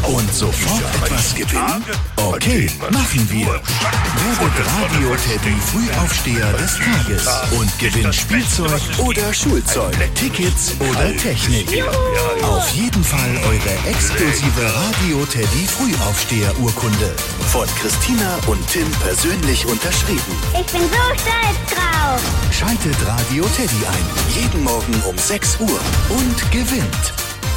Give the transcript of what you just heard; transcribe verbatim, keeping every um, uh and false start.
Und sofort etwas gewinnen? Okay, machen wir. Werdet Radio Teddy Frühaufsteher des Tages und gewinnt Spielzeug oder Schulzeug, Tickets oder Technik. Auf jeden Fall eure exklusive Radio Teddy Frühaufsteher Urkunde. Von Christina und Tim persönlich unterschrieben. Ich bin so stolz drauf. Schaltet Radio Teddy ein. Jeden Morgen um sechs Uhr und gewinnt.